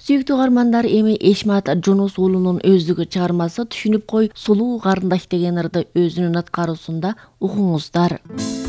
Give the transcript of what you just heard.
Сүйүктүү каармандар, эми Эшмат Жонос уулунун өздүгү чыгармасы «Түшүнүп кой, сулуу карындаш» деген ырды өзүнүн аткаруусунда угуңуздар.